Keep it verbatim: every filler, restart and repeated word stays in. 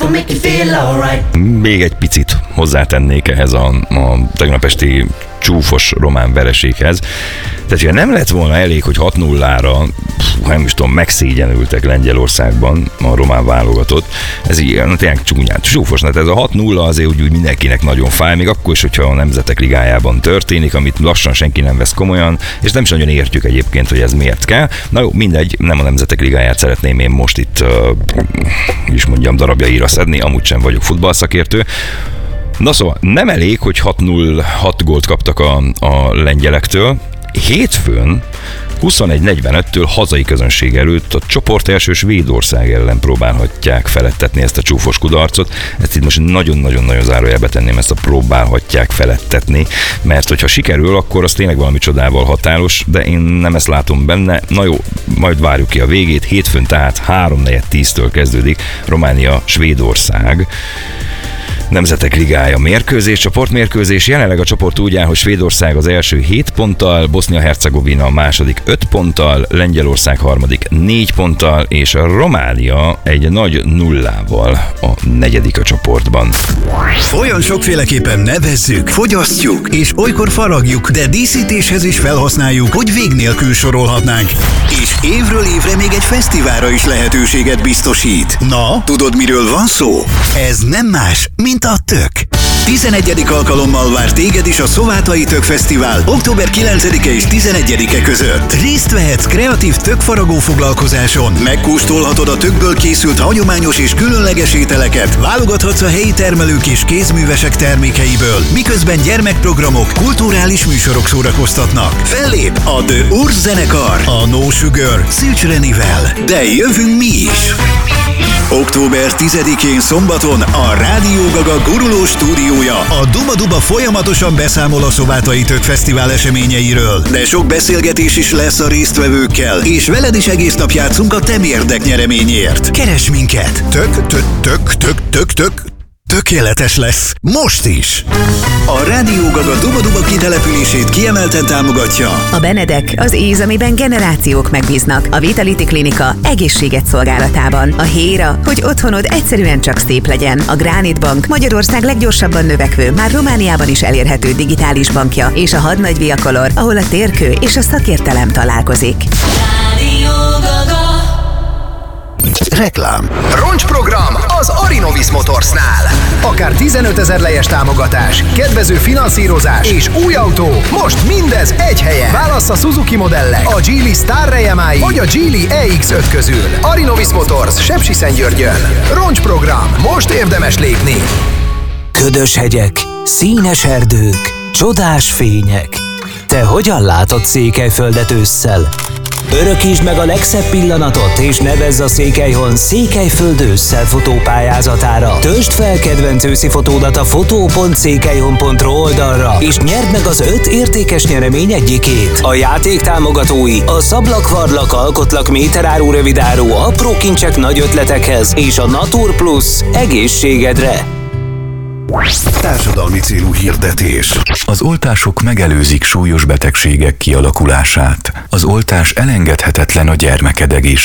Még egy picit hozzátennék ehhez a, a tegnap esti csúfos román vereséghez. Tehát ugye nem lett volna elég, hogy hat nullára, nem is tudom, megszégyenültek Lengyelországban a román válogatott. Ez ilyen, tényleg csúnyán, csúfos. Hát ez a hat nulla azért úgy, úgy mindenkinek nagyon fáj, még akkor is, hogyha a Nemzetek Ligájában történik, amit lassan senki nem vesz komolyan, és nem is nagyon értjük egyébként, hogy ez miért kell. Na jó, mindegy, nem a Nemzetek Ligáját szeretném én most itt, uh, is mondjam, darabjaira szedni, amúgy sem vagyok futballszakértő. Na szóval nem elég, hogy hat null hat gólt kaptak a, a lengyelektől. Hétfőn huszonegy negyvenöttől hazai közönség előtt a csoport első Svédország ellen próbálhatják felettetni ezt a csúfos kudarcot. Ezt itt most nagyon-nagyon-nagyon zárójelbe tenném, ezt a próbálhatják felettetni, mert hogyha sikerül, akkor az tényleg valami csodával határos, de én nem ezt látom benne. Na jó, majd várjuk ki a végét. Hétfőn tehát három negyven tíztől kezdődik Románia-Svédország Nemzetek Ligája mérkőzés, csoportmérkőzés. Jelenleg a csoport úgy áll, hogy Svédország az első hét ponttal, Bosznia-Hercegovina a második öt ponttal, Lengyelország harmadik négy ponttal, és a Románia egy nagy nullával a negyedik a csoportban. Olyan sokféleképpen nevezzük, fogyasztjuk, és olykor faragjuk, de díszítéshez is felhasználjuk, hogy vég nélkül sorolhatnánk. És évről évre még egy fesztiválra is lehetőséget biztosít. Na, tudod, miről van szó? Ez nem más, mint a tök. tizenegyedik alkalommal vár téged is a Szovátai Tök Fesztivál október kilencedike és tizenegyedike között. Részt vehetsz kreatív tökfaragó foglalkozáson, megkóstolhatod a tökből készült hagyományos és különleges ételeket, válogathatsz a helyi termelők és kézművesek termékeiből, miközben gyermekprogramok, kulturális műsorok szórakoztatnak. Fellép a The Urs zenekar, a No Sugar, Szűcs Renivel, de jövünk mi is! október tizedikén szombaton a Rádió Gaga guruló stúdiója, a Duma Duba folyamatosan beszámol a Szovátai Tök Fesztivál eseményeiről, de sok beszélgetés is lesz a résztvevőkkel, és veled is egész nap játszunk a Te Mérdek nyereményért. Keres minket! Tök, tök, tök, tök, tök, tök, tökéletes lesz. Most is! A Rádió Gaga Duma Duba kitelepülését kiemelten támogatja a Benedek, az íz, amiben generációk megbíznak. A Vitality Klinika egészséget szolgálatában. A Héra, hogy otthonod egyszerűen csak szép legyen. A Granit Bank, Magyarország leggyorsabban növekvő, már Romániában is elérhető digitális bankja. És a Hadnagy Viacolor, ahol a térkő és a szakértelem találkozik. Rádió Gaga. Reklám. Roncsprogram az Arinovis Motorsnál. Akár tizenötezer lejes támogatás, kedvező finanszírozás és új autó. Most mindez egy helyen. Válassz a Suzuki modellek, a Geely Star Rejemái vagy a Geely E X öt közül. Arinovis Motors, Sepsiszentgyörgyön. Roncsprogram. Most érdemes lépni. Ködös hegyek, színes erdők, csodás fények. Te hogyan látod Székelyföldet ősszel? Örökítsd meg a legszebb pillanatot, és nevezz a Székelyhon Székelyföld ősszel fotópályázatára. Töltsd fel kedvenc őszi fotódat a fotó pont székelyhon pont ro oldalra, és nyerd meg az öt értékes nyeremény egyikét. A játék támogatói a Szablakvarlak Alkotlak méteráru rövidáru apró kincsek nagy ötletekhez és a Natur Plus egészségedre. Társadalmi célú hirdetés. Az oltások megelőzik súlyos betegségek kialakulását. Az oltás elengedhetetlen a gyermeked egészségére.